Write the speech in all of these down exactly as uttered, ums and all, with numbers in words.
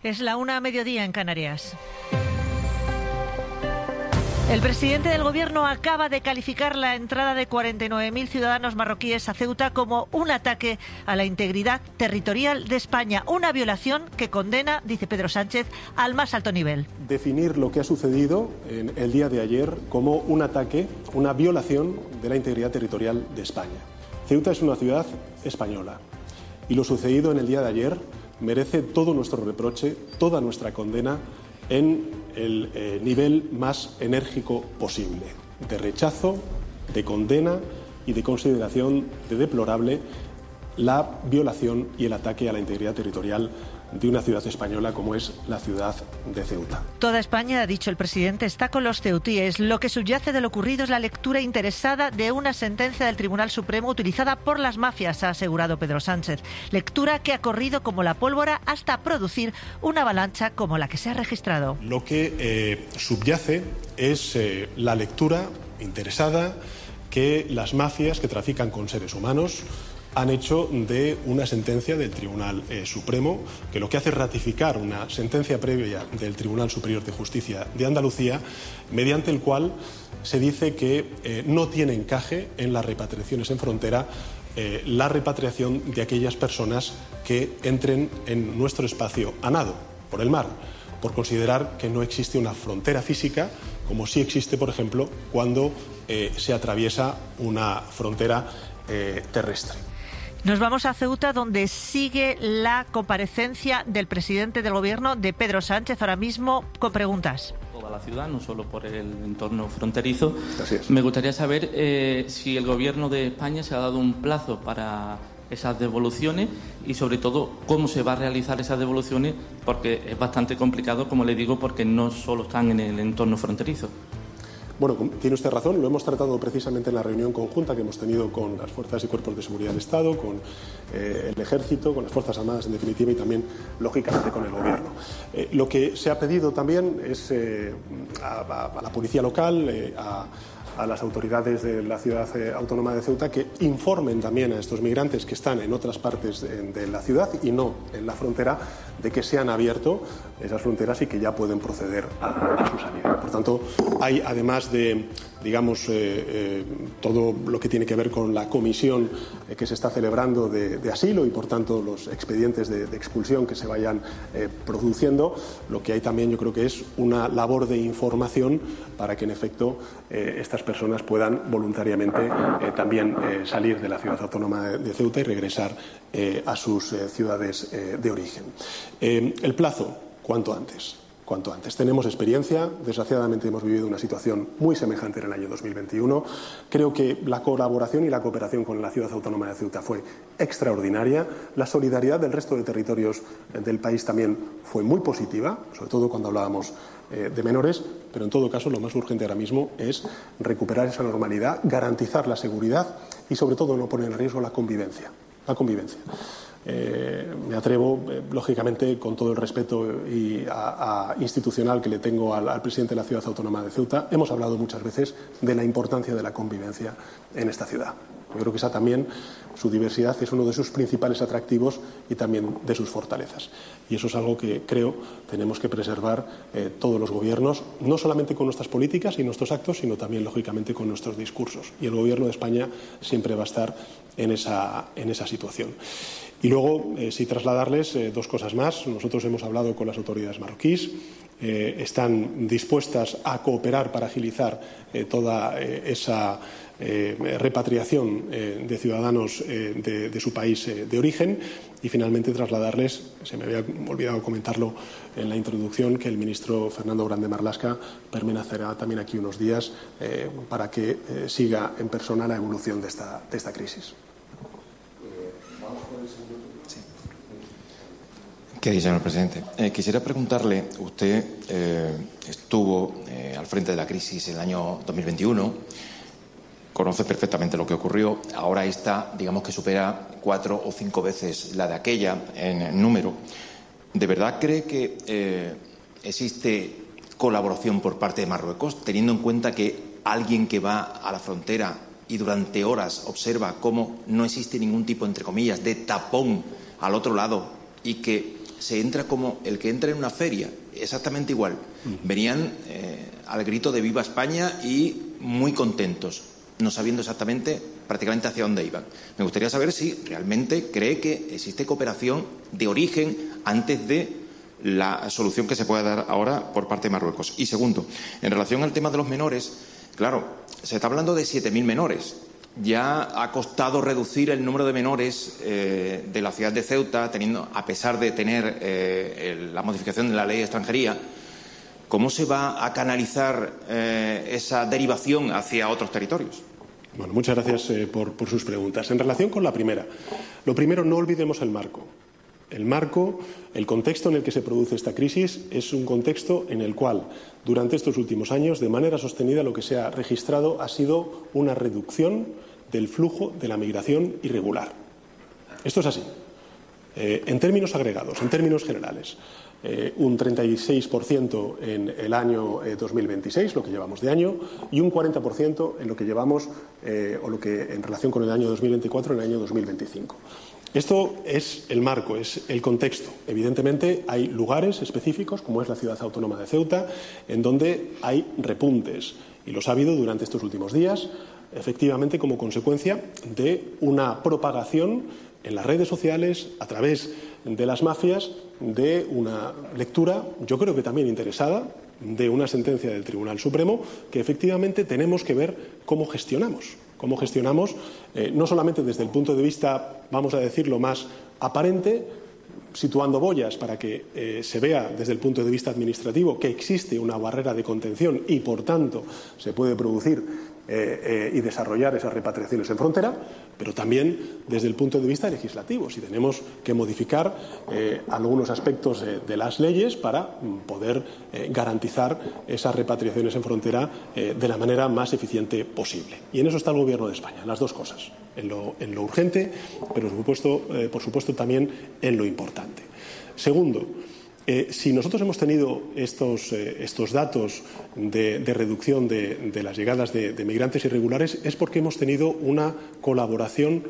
Es la una a mediodía en Canarias. El presidente del Gobierno acaba de calificar la entrada de cuarenta y nueve mil ciudadanos marroquíes a Ceuta como un ataque a la integridad territorial de España, una violación que condena, dice Pedro Sánchez, al más alto nivel. Definir lo que ha sucedido en el día de ayer como un ataque, una violación de la integridad territorial de España. Ceuta es una ciudad española y lo sucedido en el día de ayer merece todo nuestro reproche, toda nuestra condena en el eh, nivel más enérgico posible, de rechazo, de condena y de consideración de deplorable la violación y el ataque a la integridad territorial de una ciudad española como es la ciudad de Ceuta. Toda España, ha dicho el presidente, está con los ceutíes. Lo que subyace de lo ocurrido es la lectura interesada de una sentencia del Tribunal Supremo utilizada por las mafias, ha asegurado Pedro Sánchez. Lectura que ha corrido como la pólvora hasta producir una avalancha como la que se ha registrado. Lo que eh, subyace es eh, la lectura interesada que las mafias que trafican con seres humanos han hecho de una sentencia del Tribunal eh, Supremo, que lo que hace es ratificar una sentencia previa del Tribunal Superior de Justicia de Andalucía, mediante el cual se dice que eh, no tiene encaje en las repatriaciones en frontera eh, la repatriación de aquellas personas que entren en nuestro espacio a nado, por el mar, por considerar que no existe una frontera física, como sí existe, por ejemplo, cuando eh, se atraviesa una frontera eh, terrestre. Nos vamos a Ceuta, donde sigue la comparecencia del presidente del Gobierno, de Pedro Sánchez, ahora mismo con preguntas. Toda la ciudad, no solo por el entorno fronterizo. Así es. Me gustaría saber eh, si el Gobierno de España se ha dado un plazo para esas devoluciones y, sobre todo, cómo se va a realizar esas devoluciones, porque es bastante complicado, como le digo, porque no solo están en el entorno fronterizo. Bueno, tiene usted razón, lo hemos tratado precisamente en la reunión conjunta que hemos tenido con las fuerzas y cuerpos de seguridad del Estado, con eh, el Ejército, con las Fuerzas Armadas en definitiva y también, lógicamente, con el Gobierno. Eh, lo que se ha pedido también es eh, a, a, a la policía local, eh, a, a las autoridades de la ciudad eh, autónoma de Ceuta, que informen también a estos migrantes que están en otras partes de, de la ciudad y no en la frontera, de que se han abierto esas fronteras y que ya pueden proceder a, a su salida. Por tanto, hay, además de, digamos, eh, eh, todo lo que tiene que ver con la comisión eh, que se está celebrando de, de asilo y, por tanto, los expedientes de, de expulsión que se vayan eh, produciendo, lo que hay también, yo creo que es una labor de información para que, en efecto, eh, estas personas puedan voluntariamente eh, también eh, salir de la ciudad autónoma de, de Ceuta y regresar eh, a sus eh, ciudades eh, de origen. Eh, el plazo, cuanto antes. Cuanto antes. Tenemos experiencia, desgraciadamente hemos vivido una situación muy semejante en el año dos mil veintiuno. Creo que la colaboración y la cooperación con la ciudad autónoma de Ceuta fue extraordinaria. La solidaridad del resto de territorios del país también fue muy positiva, sobre todo cuando hablábamos eh, de menores, pero en todo caso lo más urgente ahora mismo es recuperar esa normalidad, garantizar la seguridad y sobre todo no poner en riesgo la convivencia. La convivencia. Eh, me atrevo, eh, lógicamente, con todo el respeto y a, a institucional que le tengo al, al presidente de la Ciudad Autónoma de Ceuta, hemos hablado muchas veces de la importancia de la convivencia en esta ciudad. Yo creo que esa también, su diversidad, es uno de sus principales atractivos y también de sus fortalezas. Y eso es algo que creo tenemos que preservar eh, todos los gobiernos, no solamente con nuestras políticas y nuestros actos, sino también, lógicamente, con nuestros discursos. Y el Gobierno de España siempre va a estar en esa, en esa situación. Y luego, eh, sí trasladarles eh, dos cosas más. Nosotros hemos hablado con las autoridades marroquíes. Eh, están dispuestas a cooperar para agilizar eh, toda eh, esa eh, repatriación eh, de ciudadanos eh, de, de su país eh, de origen. Y finalmente trasladarles, se me había olvidado comentarlo en la introducción, que el ministro Fernando Grande Marlaska permanecerá también aquí unos días eh, para que eh, siga en persona la evolución de esta, de esta crisis. Querido señor presidente, eh, quisiera preguntarle, usted eh, estuvo eh, al frente de la crisis en el año dos mil veintiuno, conoce perfectamente lo que ocurrió, ahora está, digamos que supera cuatro o cinco veces la de aquella en número. ¿De verdad cree que eh, existe colaboración por parte de Marruecos, teniendo en cuenta que alguien que va a la frontera y durante horas observa cómo no existe ningún tipo, entre comillas, de tapón al otro lado y que se entra como el que entra en una feria, exactamente igual. Venían eh, al grito de Viva España y muy contentos, no sabiendo exactamente prácticamente hacia dónde iban. Me gustaría saber si realmente cree que existe cooperación de origen antes de la solución que se pueda dar ahora por parte de Marruecos. Y segundo, en relación al tema de los menores, claro, se está hablando de siete mil menores. Ya ha costado reducir el número de menores eh, de la ciudad de Ceuta, teniendo, a pesar de tener eh, el, la modificación de la ley de extranjería. ¿Cómo se va a canalizar eh, esa derivación hacia otros territorios? Bueno, muchas gracias eh, por, por sus preguntas. En relación con la primera, lo primero, no olvidemos el marco. El marco, el contexto en el que se produce esta crisis es un contexto en el cual, durante estos últimos años, de manera sostenida, lo que se ha registrado ha sido una reducción del flujo de la migración irregular. Esto es así. Eh, en términos agregados, en términos generales, eh, un treinta y seis por ciento en el año eh, dos mil veintiséis, lo que llevamos de año, y un cuarenta por ciento en lo que llevamos, eh, o lo que en relación con el año dos mil veinticuatro, en el año dos mil veinticinco. Esto es el marco, es el contexto. Evidentemente, hay lugares específicos, como es la ciudad autónoma de Ceuta, en donde hay repuntes, y los ha habido durante estos últimos días, efectivamente como consecuencia de una propagación en las redes sociales, a través de las mafias, de una lectura, yo creo que también interesada, de una sentencia del Tribunal Supremo, que efectivamente tenemos que ver cómo gestionamos. Cómo gestionamos, eh, no solamente desde el punto de vista, vamos a decirlo, más aparente, situando boyas para que eh, se vea desde el punto de vista administrativo que existe una barrera de contención y, por tanto, se puede producir eh, eh, y desarrollar esas repatriaciones en frontera, pero también desde el punto de vista legislativo, si tenemos que modificar eh, algunos aspectos eh, de las leyes para mm, poder eh, garantizar esas repatriaciones en frontera eh, de la manera más eficiente posible. Y en eso está el Gobierno de España, las dos cosas, en lo, en lo urgente, pero por supuesto, eh, por supuesto también en lo importante. Segundo, Eh, si nosotros hemos tenido estos, eh, estos datos de, de reducción de, de las llegadas de, de migrantes irregulares es porque hemos tenido una colaboración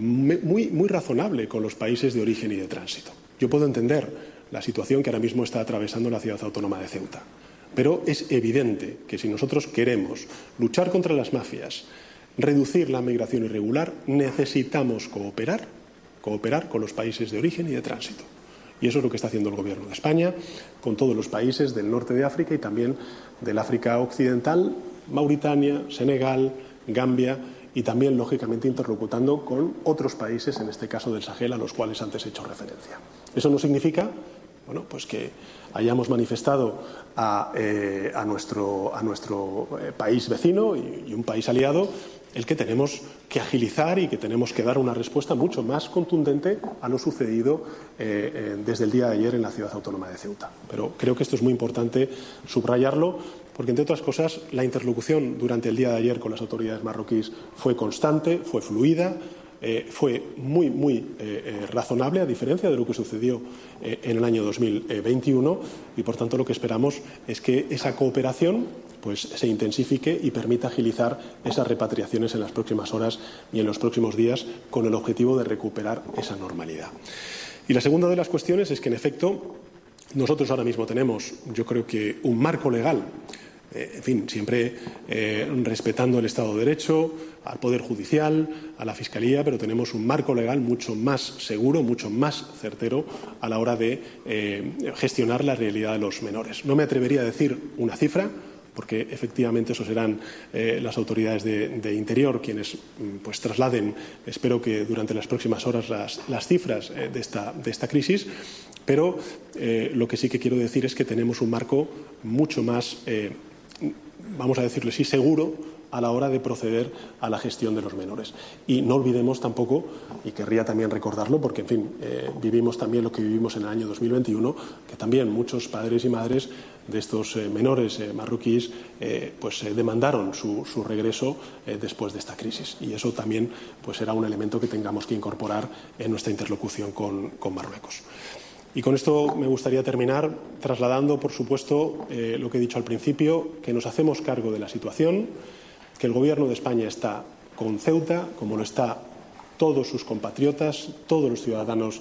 muy, muy razonable con los países de origen y de tránsito. Yo puedo entender la situación que ahora mismo está atravesando la ciudad autónoma de Ceuta, pero es evidente que si nosotros queremos luchar contra las mafias, reducir la migración irregular, necesitamos cooperar, cooperar con los países de origen y de tránsito. Y eso es lo que está haciendo el Gobierno de España con todos los países del norte de África y también del África occidental, Mauritania, Senegal, Gambia y también, lógicamente, interlocutando con otros países, en este caso del Sahel, a los cuales antes he hecho referencia. Eso no significa, bueno, pues que hayamos manifestado a, eh, a nuestro, a nuestro eh, país vecino y, y un país aliado el que tenemos que agilizar y que tenemos que dar una respuesta mucho más contundente a lo sucedido eh, eh, desde el día de ayer en la ciudad autónoma de Ceuta. Pero creo que esto es muy importante subrayarlo porque, entre otras cosas, la interlocución durante el día de ayer con las autoridades marroquíes fue constante, fue fluida, eh, fue muy, muy eh, eh, razonable, a diferencia de lo que sucedió eh, en el año dos mil veintiuno y, por tanto, lo que esperamos es que esa cooperación pues se intensifique y permita agilizar esas repatriaciones en las próximas horas y en los próximos días con el objetivo de recuperar esa normalidad. Y la segunda de las cuestiones es que, en efecto, nosotros ahora mismo tenemos, yo creo que, un marco legal, eh, en fin, siempre eh, respetando el Estado de Derecho, al Poder Judicial, a la Fiscalía, pero tenemos un marco legal mucho más seguro, mucho más certero a la hora de eh, gestionar la realidad de los menores. No me atrevería a decir una cifra, porque efectivamente eso serán eh, las autoridades de, de Interior quienes pues trasladen, espero que durante las próximas horas, las, las cifras eh, de, esta, de esta crisis, pero eh, lo que sí que quiero decir es que tenemos un marco mucho más, eh, vamos a decirlo así, seguro a la hora de proceder a la gestión de los menores. Y no olvidemos tampoco, y querría también recordarlo, porque, en fin, eh, vivimos también lo que vivimos en el año dos mil veintiuno, que también muchos padres y madres de estos eh, menores eh, marroquíes eh, pues eh, demandaron su, su regreso eh, después de esta crisis. Y eso también pues será un elemento que tengamos que incorporar en nuestra interlocución con, con Marruecos. Y con esto me gustaría terminar trasladando, por supuesto, eh, lo que he dicho al principio, que nos hacemos cargo de la situación, que el Gobierno de España está con Ceuta, como lo está todos sus compatriotas, todos los ciudadanos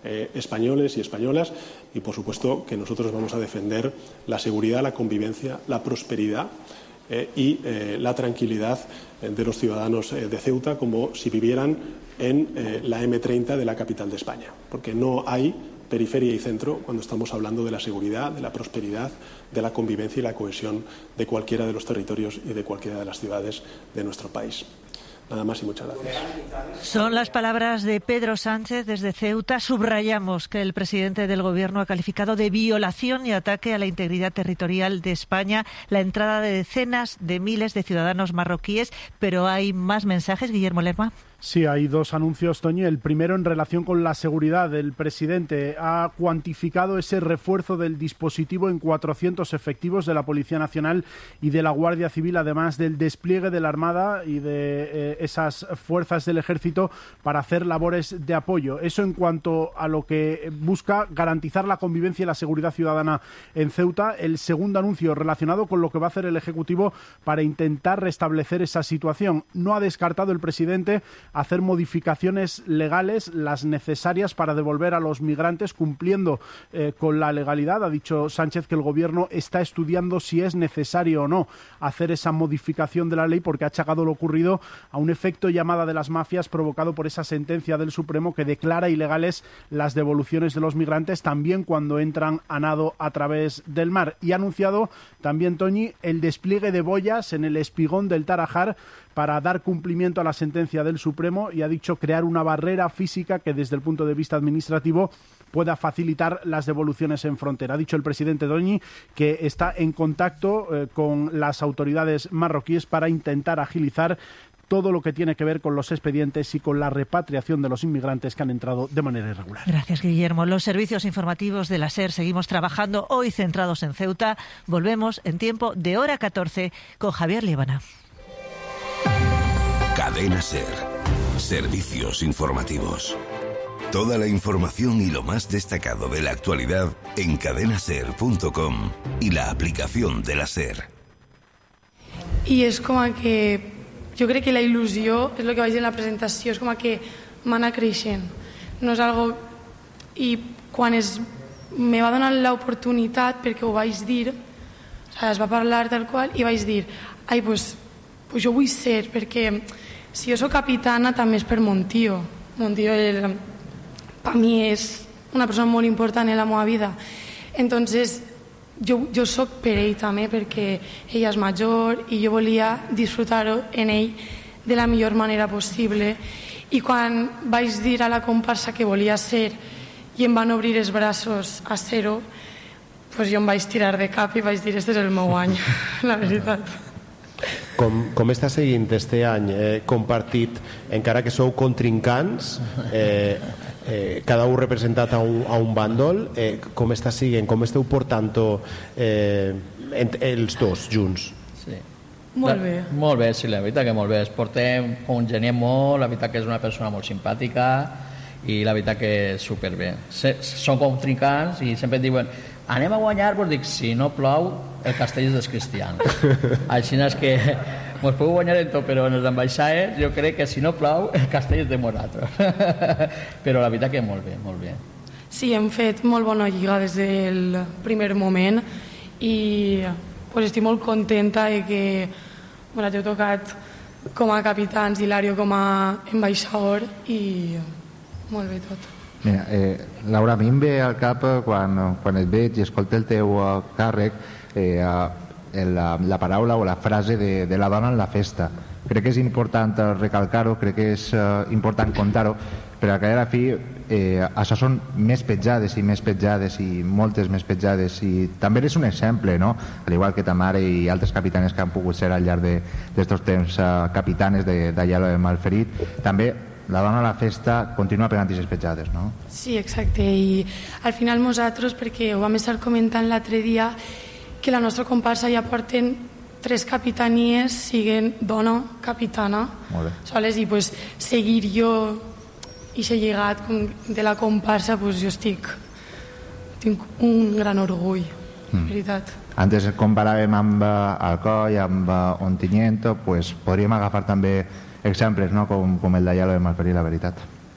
eh, españoles y españolas, y por supuesto que nosotros vamos a defender la seguridad, la convivencia, la prosperidad eh, y eh, la tranquilidad de los ciudadanos eh, de Ceuta como si vivieran en eh, la eme treinta de la capital de España, porque no hay periferia y centro cuando estamos hablando de la seguridad, de la prosperidad, de la convivencia y la cohesión de cualquiera de los territorios y de cualquiera de las ciudades de nuestro país. Nada más y muchas gracias. Son las palabras de Pedro Sánchez desde Ceuta. Subrayamos que el presidente del Gobierno ha calificado de violación y ataque a la integridad territorial de España la entrada de decenas de miles de ciudadanos marroquíes. Pero hay más mensajes, Guillermo Lerma. Sí, hay dos anuncios, Toñi. El primero en relación con la seguridad. El presidente ha cuantificado ese refuerzo del dispositivo en cuatrocientos efectivos de la Policía Nacional y de la Guardia Civil, además del despliegue de la Armada y de eh, esas fuerzas del Ejército para hacer labores de apoyo. Eso en cuanto a lo que busca garantizar la convivencia y la seguridad ciudadana en Ceuta. El segundo anuncio relacionado con lo que va a hacer el Ejecutivo para intentar restablecer esa situación. No ha descartado el presidente hacer modificaciones legales, las necesarias para devolver a los migrantes cumpliendo eh, con la legalidad. Ha dicho Sánchez que el Gobierno está estudiando si es necesario o no hacer esa modificación de la ley, porque ha achacado lo ocurrido a un efecto llamada de las mafias provocado por esa sentencia del Supremo que declara ilegales las devoluciones de los migrantes, también cuando entran a nado a través del mar. Y ha anunciado también, Toñi, el despliegue de boyas en el espigón del Tarajal para dar cumplimiento a la sentencia del Supremo, y ha dicho crear una barrera física que desde el punto de vista administrativo pueda facilitar las devoluciones en frontera. Ha dicho el presidente Doñi que está en contacto eh, con las autoridades marroquíes para intentar agilizar todo lo que tiene que ver con los expedientes y con la repatriación de los inmigrantes que han entrado de manera irregular. Gracias, Guillermo. Los servicios informativos de la SER seguimos trabajando, hoy centrados en Ceuta. Volvemos en tiempo de hora catorce con Javier Líbana. Cadena SER. Servicios informativos. Toda la información y lo más destacado de la actualidad en cadena ser punto com y la aplicación de la SER. I és com que jo crec que la il·lusió, és el que vaig dir en la presentació, és com que m'anà creixent. No és algo... I quan es me va donar l'oportunitat, perquè ho vaig dir, o sigui, es va parlar tal qual, i vaig dir, ai, pues, pues jo vull ser, perquè si jo soc capitana també és per mon tio. Mon tio, el, per mi, és una persona molt important en la meva vida. Entonces, jo, jo soc per ell també, perquè ella és major i jo volia disfrutar-ho en ell de la millor manera possible. I quan vaig dir a la comparsa que volia ser i em van obrir els braços a ser-ho, pues jo em vaig tirar de cap i vaig dir, este és el meu any, la veritat. Com, com està seguint este any eh, compartit, encara que sou contrincants, eh, eh, cada un representat a un, a un bàndol, eh, com està seguint, com esteu portant eh, els dos junts? Sí. Molt bé. La, molt bé, sí, la veritat que molt bé. Es portem, congeniem molt, la veritat que és una persona molt simpàtica i la veritat que és superbé. Som contrincants i sempre diuen anem a guanyar, doncs dic, si no plou, el castell és dels cristians. Així és que ens podeu guanyar en tot, però en les ambaixades jo crec que si no plou, el castell és de nosaltres. Però la veritat que molt bé, molt bé. Sí, hem fet molt bona lliga des del primer moment i pues, estic molt contenta de que bueno, t'heu tocat com a capitans i Hilario com a ambaixador i molt bé tot. Mira, eh, Laura, a mi em ve al cap quan, quan et veig i escolta el teu uh, càrrec eh, la, la paraula o la frase de, de la dona en la festa. Crec que és important recalcar-ho, crec que és uh, important contar-ho, però que a la fi eh, això són més petjades i més petjades i moltes més petjades, i també és un exemple, no? Al igual que ta mare i altres capitanes que han pogut ser al llarg d'estos temps uh, capitanes d'Aielo de Malferit, també la dona a la festa continua pegant aquestes petjades, no? Sí, exacte, i al final nosaltres, perquè ho vam estar comentant l'altre dia, que la nostra comparsa ja porten tres capitanies, siguen dona capitana, soles, i pues, seguir jo i ser llegat de la comparsa, pues, jo estic tinc un gran orgull, mm. veritat. Antes comparàvem amb Alcoi, amb Ontinyento, pues, podríem agafar també exemples, no? com, com el d'Aielo de Malferit, la veritat.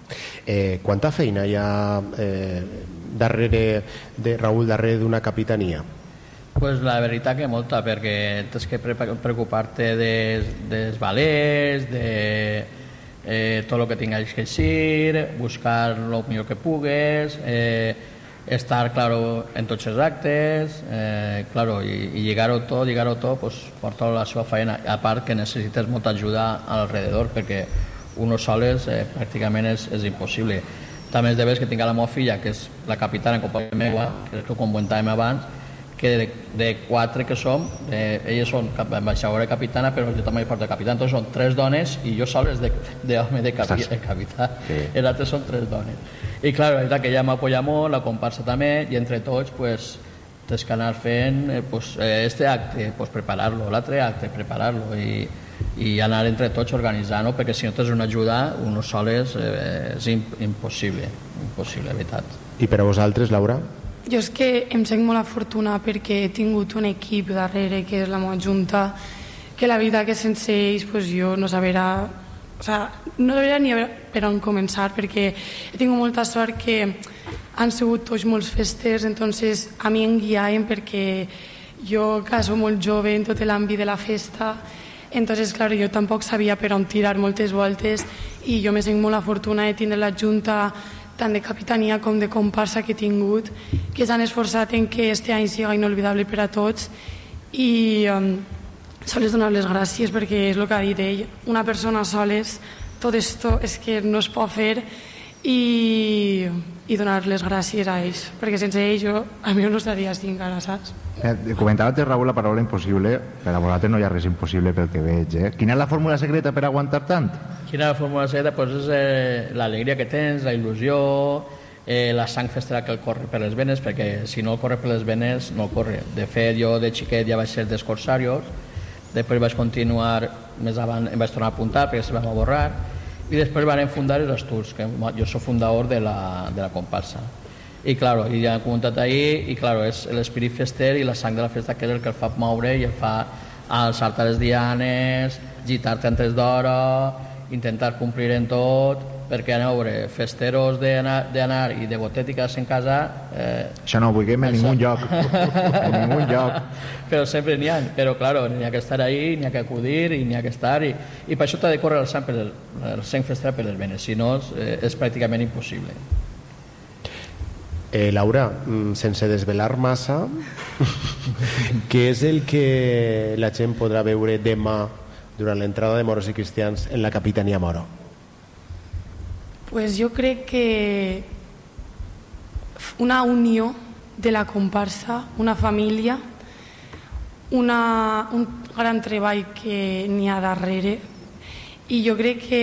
Eh, quanta feina hi ha eh, darrere de Raül, darrere d'una capitania? Pues la veritat que molta, perquè tens que preocupar-te dels, dels valers, de eh, tot el que tinguis que eixir, buscar el millor que pugues, eh, estar, claro, en tots els actes, eh, claro, i, i lligar-ho tot, lligar-ho tot, pues, porta la seva feina. A part que necessites molta ajuda alrededor, perquè uno soles eh, pràcticament és, és impossible. També és de veres que tinc la meva filla, que és la capitana companya meva, que és que com comentàvem abans, que de, de quatre que som, eh, elles són ambaixadora i capitana, però jo també porto capità, entonces són tres dones i jo soles de, de home de, capi, de capità, sí. Els altres són tres dones. I clar, la veritat que ella m'apoya molt, la comparsa també, i entre tots, pues, tens que anar fent eh, pues, este acte, pues, preparar-lo, l'altre acte, preparar-lo, i, i anar entre tots organitzant-ho, perquè si no tens una ajuda, uno soles eh, és impossible, impossible, la veritat. I per a vosaltres, Laura? Jo és que em sent molt afortunada perquè he tingut un equip darrere, que és la meva junta, que la veritat que sense ells pues, jo no sabrà, o sea, no sabria ni per on començar, perquè he tingut molta sort que han sigut tots molts festers, entonces a mi em guiaven perquè jo, clar, soc molt jove en tot l'àmbit de la festa, entonces, clar, jo tampoc sabia per on tirar moltes voltes i jo me sent molt afortunada de tindre la junta tant de capitania com de comparsa que he tingut, que s'han esforçat en que este any sigui inolvidable per a tots i um, sols donar les gràcies perquè és el que ha dit ell, una persona soles, tot esto és que no es pot fer i, i donar les gràcies a ells, perquè sense ells jo, a mi no estaria així encara, saps? Eh, comentava te, Raül, la paraula impossible, per a vosaltres no hi ha res impossible pel que veig, eh? Quina és la fórmula secreta per aguantar tant? Quina és la fórmula secreta? Pues és eh, l'alegria que tens, la il·lusió, eh, la sang festera que el corre per les venes, perquè si no el corre per les venes, no el corre. De fet, jo de xiquet ja vaig ser dels corsarios, després vaig continuar, més avant em vaig tornar a apuntar perquè se va borrar, i després van fundar els Asturs, que jo soc fundador de la, de la comparsa. I claro, i ja he comentat ahir, i claro, és l'esperit fester i la sang de la festa que és el que el fa moure i el fa alçar-te les dianes, gitar-te antes d'hora, intentar complir en tot, perquè a veure, festeros d'anar i de botètiques en casa... Eh, això no ho vulguem en ningú lloc, en ningú lloc. Però sempre n'hi ha, però claro, n'hi ha que estar ahí, n'hi ha que acudir i n'hi ha que estar, i, i per això t'ha de córrer el sang, per el, el sang fester per les venes, si no eh, és pràcticament impossible. Eh, Laura, sense desvelar massa, què és el que la gent podrà veure demà durant l'entrada de moros i cristians en la capitania moro? Pues jo crec que una unió de la comparsa, una família, una, un gran treball que n'hi ha darrere, i jo crec que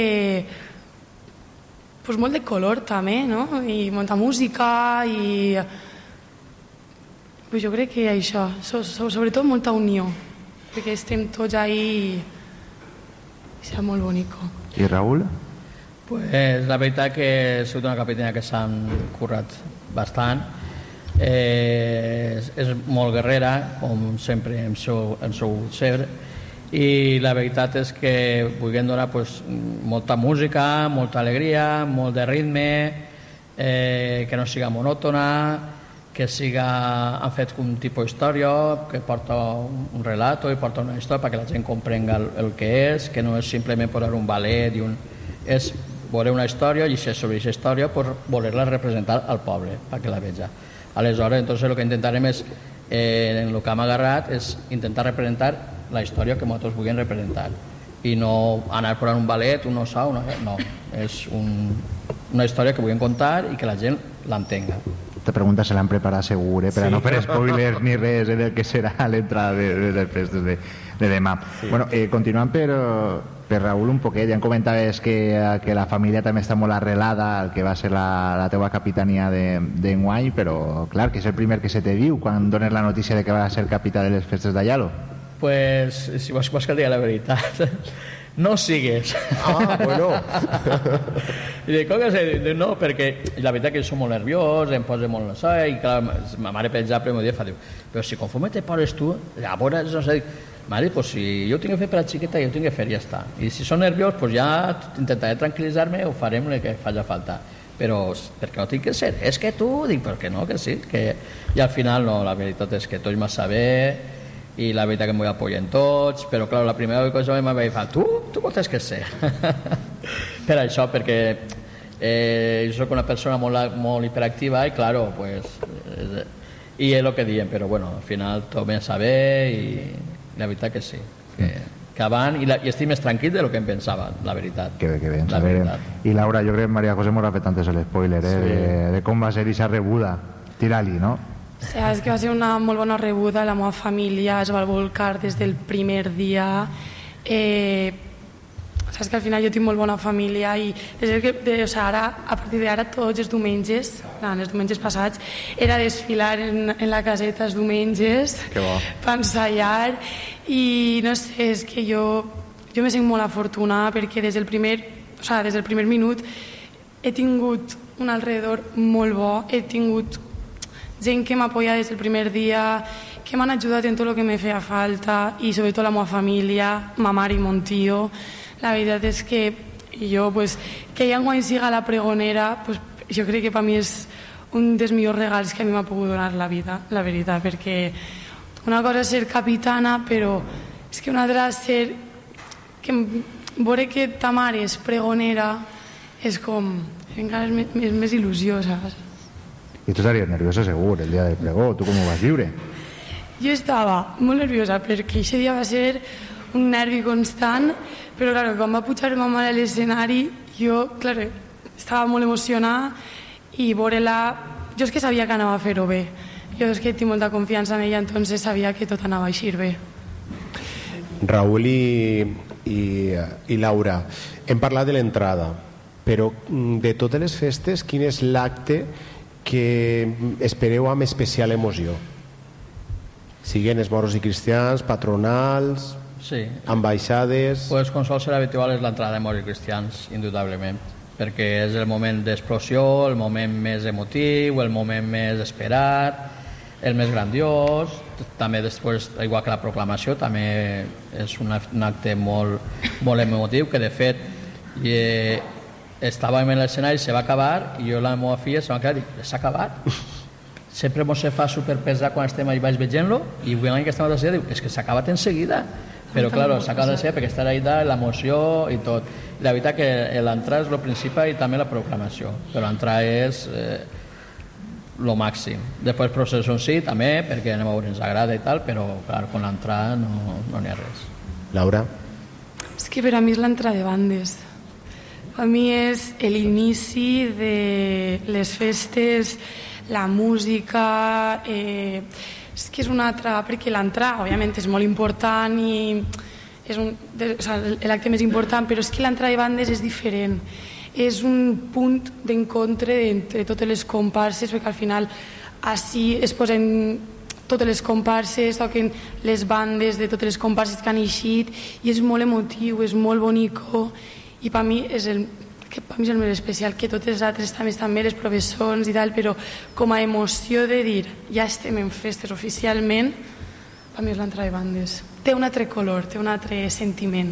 pues molt de color també, no? I molta música i pues jo crec que això, so, so, sobretot molta unió, perquè estem tots ahí i serà molt bonic. I Raül? Pues la veritat que he sigut una capitania que s'han currat bastant, eh, és, és molt guerrera, com sempre hem sabut ser, i la veritat és que vulguem donar pues, molta música, molta alegria, molt de ritme, eh, que no siga monòtona, que siga, han fet un tipus d'història, que porta un relato i porta una història perquè la gent comprenga el, el que és, que no és simplement posar un ballet i un... és veure una història i sobre aquesta història pues, voler-la representar al poble perquè la veja. Aleshores, entonces, el que intentarem és, eh, en el que hem agarrat, és intentar representar la història que nosaltres vulguem representar i no anar posant un ballet, un ossà, una... no, és un, una història que vulguem contar i que la gent l'entenga. Aquesta pregunta se l'han preparat segur, eh, per sí. a no fer spoilers ni res eh, del que serà l'entrada de, de, de festes de, de demà. Sí. Bueno, eh, continuant per, per Raül un poquet, ja em comentaves que, que la família també està molt arrelada al que va ser la, la teva capitania d'enguany, però clar, que és el primer que se te diu quan dones la notícia de que va ser capità de les festes d'Ayalo. Pues, si vols, vols que et digui la veritat, no sigues. Ah, bueno. I dic, com que sé? No, perquè la veritat que soc molt nerviós, em poso molt nerviós, i clar, ma mare, per exemple, m'ho diu, diu, però si conforme te poses tu, llavors, no sé, m'ha dit, pues, si jo ho tinc que fer per la xiqueta, jo ho tinc que fer i ja està. I si són nerviós, pues ja intentaré tranquil·litzar-me o farem el que faci falta. Però perquè no tinc que ser, és que tu, dic, perquè no, que sí, que... I al final no, la veritat és que tots massa bé, i la veritat que em vull apoyar en tots, però clar, la primera cosa em va dir, tu, tu com tens que ser? Per això, perquè eh, jo soc una persona molt, molt hiperactiva i clar, pues, eh, i és el que diem, però bueno, al final tot ben saber i la veritat que sí, que, que avant, i, la, i estic més tranquil de lo que em pensava, la veritat. Que bé, que bé, la veritat. I Laura, jo crec que María José m'ho ha fet antes l'espoiler, eh, sí. de, de com va ser aquesta rebuda, tira-li, no? Sí, és que va ser una molt bona rebuda, la meva família es va volcar des del primer dia, eh, saps que al final jo tinc molt bona família i des que, de, o sigui, ara, a partir d'ara tots els diumenges, els diumenges passats, era desfilar en, en la caseta els diumenges per ensaiar i no sé, és que jo, jo me sent molt afortunada perquè des del primer, o sigui, des del primer minut he tingut un alrededor molt bo, he tingut gent que m'apoya des del primer dia, que m'han ajudat en tot el que me feia falta i sobretot la meva família, ma mare i mon tio. La veritat és que jo, pues, que ja enguany siga la pregonera, pues, jo crec que per mi és un dels millors regals que a mi m'ha pogut donar la vida, la veritat, perquè una cosa és ser capitana, però és que una altra és ser... que veure que ta mare és pregonera és com... encara és més, més, més il·lusió, saps? I tu estaries nerviosa segur el dia del pregó, tu com ho vas viure? Jo estava molt nerviosa perquè aquest dia va ser un nervi constant, però claro, quan va pujar ma mare a l'escenari jo, claro, estava molt emocionada i veure-la, jo és que sabia que anava a fer-ho bé, jo és que tinc molta confiança en ella, entonces sabia que tot anava a eixir bé. Raúl i, i, i Laura, hem parlat de l'entrada, però de totes les festes, quin és l'acte que espereu amb especial emoció? Siguen els moros i cristians, patronals, sí. ambaixades... Pues com sol ser habitual és l'entrada de moros i cristians, indudablement, perquè és el moment d'explosió, el moment més emotiu, el moment més esperat, el més grandiós, també després, igual que la proclamació, també és un acte molt, molt emotiu, que de fet... Eh, estàvem en l'escenari, se va acabar i jo i la meva filla se va quedar i dic, s'ha acabat? Sempre mos se fa superpesar quan estem allà baix veient-lo i avui que estem a la sèrie diu, és que s'ha acabat en seguida, però clar, s'ha acabat de ser perquè estar allà, l'emoció i tot. La veritat que l'entrada és el principal i també la proclamació, però l'entrada és eh, lo màxim. Després processó en si també, perquè anem a veure, ens agrada i tal, però clar, con l'entrada no, no n'hi ha res. Laura? És que per a mi és l'entrada de bandes. A mi és l'inici de les festes, la música, eh, és que és una altra, perquè l'entrada, òbviament, és molt important i és un, de, o sigui, l'acte més important, però és que l'entrada de bandes és diferent. És un punt d'encontre entre totes les comparses, perquè al final així es posen totes les comparses, toquen les bandes de totes les comparses que han eixit i és molt emotiu, és molt bonico. I per mi és el que per mi és el més especial, que totes les altres també estan bé, les professors i tal, però com a emoció de dir ja estem en festes oficialment, per mi és l'entrada de bandes. Té un altre color, té un altre sentiment.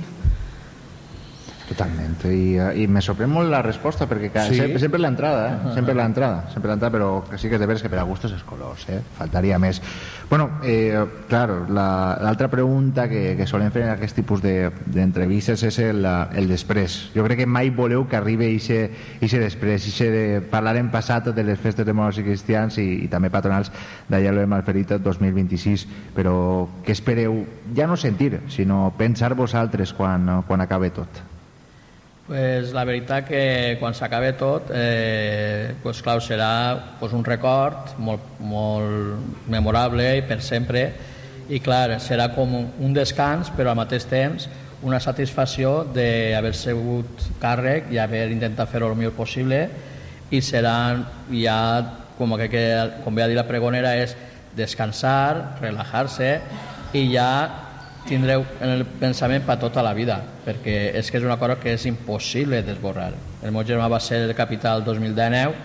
Totalment, i, i me sorprèn molt la resposta perquè sí. sempre, sempre l'entrada, eh? sempre l'entrada, sempre l'entrada, però que sí que és de veres que per a gustos és colors, eh? Faltaria més. Bueno, eh, claro, l'altra la, pregunta que, que solem fer en aquest tipus d'entrevistes de, és el, el després. Jo crec que mai voleu que arribi ixe després, ixe de parlar en passat de les festes de moros i cristians i, i també patronals d'allà l'hem malferit dos mil vint-i-sis, però què espereu? Ja no sentir, sinó pensar vosaltres quan, quan acabe tot. Pues la veritat que quan s'acabe tot eh, pues clar, serà pues un record molt, molt memorable i per sempre i clar, serà com un descans però al mateix temps una satisfacció d'haver sigut càrrec i haver intentat fer-ho el millor possible i serà ja com, que, que, com ve a dir la pregonera és descansar, relajar-se i ja tindreu en el pensament per tota la vida, perquè és que és una cosa que és impossible d'esborrar. El meu germà va ser el capità el dos mil dinou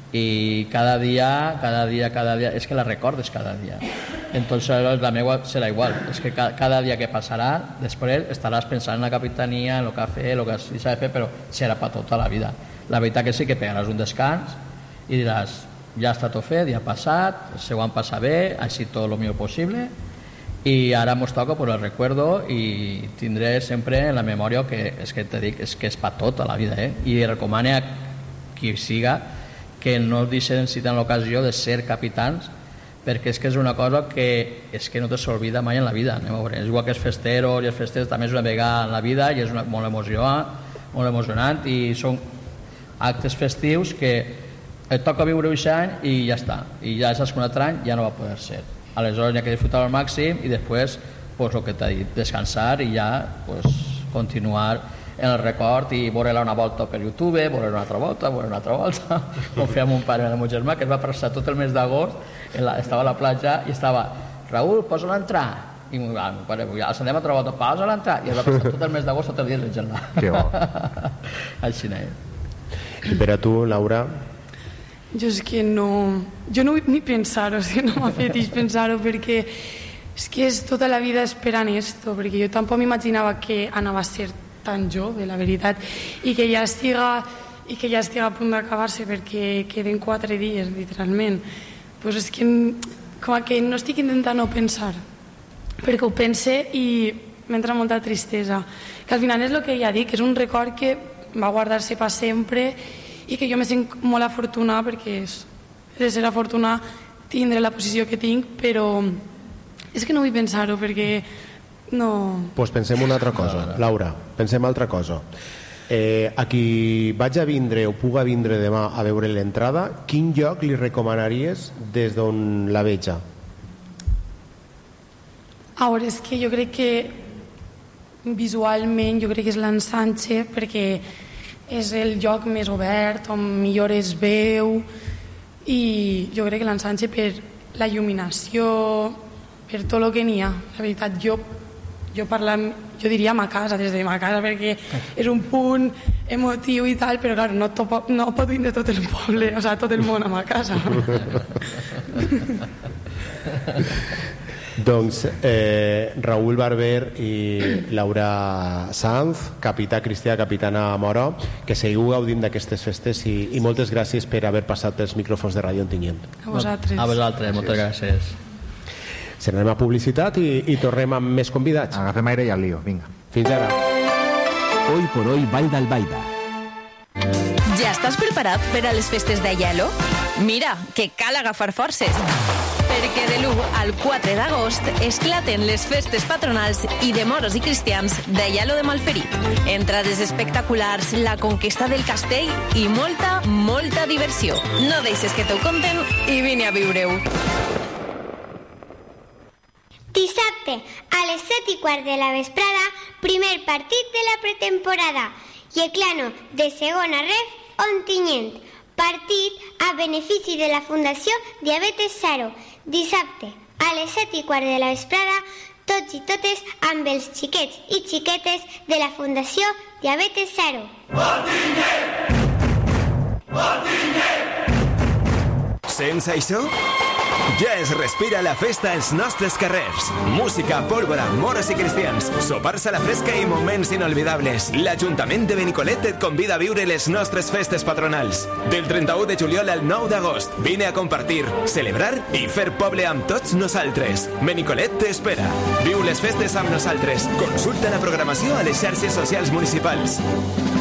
y cada día, cada día, cada día, es que la recordes cada día. Entonces la meva serà igual, és que cada dia que passarà, després estaràs pensant en la capitania, en el que ha fet, en el que s'ha de fer, però serà per tota la vida. La veritat que sí que pegaràs un descans i diràs, ja està tot fet, ja ha passat, se ho han passat bé, ha sigut tot el millor possible, i ara mos toca, pues el recuerdo i tindré sempre en la memòria que és que te dic, és que és per tota la vida, eh? I recomane a qui siga que no deixen si tenen l'ocasió de ser capitans, perquè és que és una cosa que és que no te s'olvida mai en la vida. Anem a veure. És igual que els festeros i els festers també és una vegada en la vida i és una, molt emocionant, molt emocionant i són actes festius que et toca viure un any i ja està, i ja saps que un altre any ja no va poder ser. Aleshores hi ha que disfrutar al màxim i després, pues, el que t'ha dit, descansar i ja pues, continuar en el record i veure-la una volta per YouTube, veure-la una altra volta, veure una altra volta, com fèiem un pare i el meu germà, que es va passar tot el mes d'agost, estava a la platja i estava, Raül, posa-la a entrar. I mi pare, ja els anem a altra volta, posa-la a entrar. I es va passar tot el mes d'agost, tot el dia llegint-la. Que bo. Així n'hi. I per a tu, Laura? Jo és que no... Jo no vull ni pensar-ho, o sigui, no m'afetix pensar-ho, perquè és que és tota la vida esperant esto, perquè jo tampoc m'imaginava que anava a ser tan jove, la veritat, i que ja estiga, i que ja estiga a punt d'acabar-se perquè queden quatre dies, literalment. Pues és que, com que no estic intentant no pensar, perquè ho pense i m'entra molta tristesa. Que al final és el que ja dic, és un record que va guardar-se per sempre i que jo me sent molt afortunada perquè és de ser afortunada tindre la posició que tinc, però és que no vull pensar-ho perquè no... Doncs pues pensem una altra cosa, Laura, pensem altra cosa. Eh, a qui vaig a vindre o puga vindre demà a veure l'entrada, quin lloc li recomanaries des d'on la veja? A veure, és que jo crec que visualment jo crec que és l'Ensanche perquè és el lloc més obert, on millor es veu, i jo crec que l'Ensanche per la il·luminació, per tot el que n'hi ha. La veritat, jo, jo, parlant, jo diria ma casa, des de ma casa, perquè és un punt emotiu i tal, però clar, no, to, no pot vindre tot el poble, o sigui, tot el món a ma casa. Doncs eh, Raül Barber i Laura Sanz, capità Cristià, capitana Moro, que seguiu gaudint d'aquestes festes i, i moltes gràcies per haver passat pels micròfons de Ràdio Ontinyent. A vosaltres. A vosaltres, moltes gràcies. Se n'anem a publicitat i, i tornem amb més convidats. Agafem aire i al lío, vinga. Fins ara. Hoy por hoy, Vall d'Albaida. Ja estàs preparat per a les festes d'Aielo? Mira, que cal agafar forces, perquè de l'u al quatre d'agost esclaten les festes patronals i de moros i cristians d'Aielo de Malferit. Entrades espectaculars, la conquesta del castell i molta, molta diversió. No deixes que t'ho conten i vine a viure-ho. Dissabte, a les set i quart de la vesprada, primer partit de la pretemporada. Yeclano, de segona ref, Ontinyent. Partit a benefici de la Fundació Diabetes Zero. Dissabte, a les set i quart de la vesprada, tots i totes amb els xiquets i xiquetes de la Fundació Diabetes Zero. Ontinyent! Ontinyent! Sents això? Ja es respira la festa als nostres carrers. Música, pólvora, moros i cristians, sopars a la fresca i moments inolvidables. L'Ajuntament de Benicolet et convida a viure les nostres festes patronals. Del trenta-u de juliol al nou d'agost. Vine a compartir, celebrar i fer poble amb tots nosaltres. Benicolet t'espera. Viu les festes amb nosaltres. Consulta la programació a les xarxes socials municipals.